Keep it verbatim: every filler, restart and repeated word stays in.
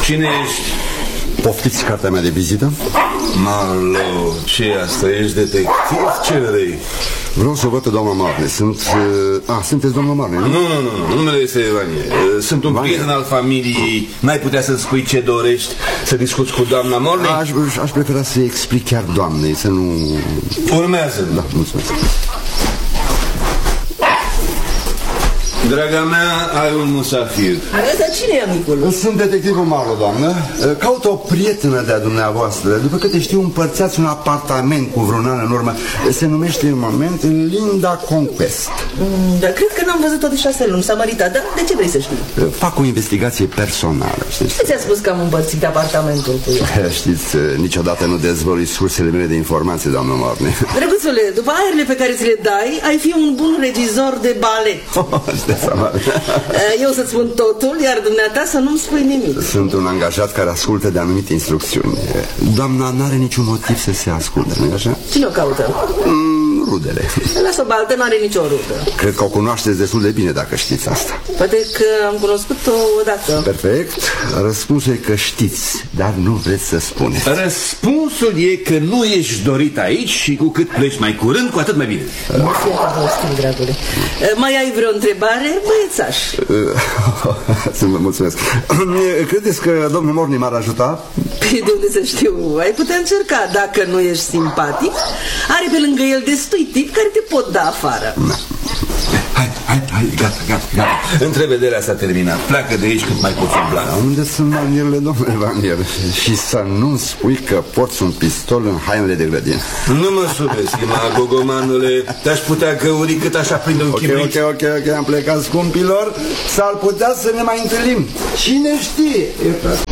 Cine ești? Poftiți cartea mea de vizită? Malo, ce asta? Ești detectiv? Ce vrei? Vreau să o văd pe doamna Marne. Sunt... Uh, a, sunteți doamna Marne, nu? Nu, nu, nu, numele este Vanie. Sunt un prieten al familiei. N-ai putea să-mi spui ce dorești să discuți cu doamna Marne? Aș, aș prefera să explic chiar doamnei, să nu... Urmează. Da, mulțumesc. Draga mea, ai un musafir. Dar cine e amicul? Sunt detectivul Marlo, doamnă. Caut o prietenă de-a dumneavoastră. După câte știu, împărțeați un apartament cu vreun an în urmă. Se numește în moment Linda Conquest. mm, Dar cred că n-am văzut-o de șase luni. S-a măritat, dar de ce vrei să știi? Fac o investigație personală, știți? Ce ți-a spus că am împărțit apartamentul cu ea? Știți, niciodată nu dezvălui sursele mele de informații, doamnă Marne. Drăguțule, după aerele pe care ți le dai, ai fi un bun regizor de balet. Eu să-ți spun totul, iar dumneata să nu-mi spui nimic. Sunt un angajat care ascultă de anumite instrucțiuni. Doamna n-are niciun motiv să se asculte, nu-i așa? Cine o caută? Mm, rudele. Lasă-o baltă, n-are nicio rudă. Cred că o cunoașteți destul de bine dacă știți asta. Poate că am cunoscut-o odată. Perfect. Răspunsul e că știți, dar nu vreți să spuneți. Răspunsul e că nu ești dorit aici și cu cât pleci mai curând, cu atât mai bine. Nu fie că dragule. Mai ai vreo întrebare, băiețaș? Vă mulțumesc. Credeți că domnul Morni m-ar ajuta? Păi de unde să știu? Ai putea încerca. Dacă nu ești simpatic, are pe lângă el destui tip care te pot da afară. Da. Hai, hai, hai, gata, gata, gata. Întrevederea s-a terminat. Pleacă de aici cât mai poți umbla. Unde sunt manierele, domnule Vanier? Și să nu spui că porți un pistol în hainele de grădină. Nu mă subestima, gogomanule. Te-aș putea găuri cât așa prinde un chibrit. Ok, ok, ok, ok, am plecat, scumpilor. S-ar putea să ne mai întâlnim. Cine știe?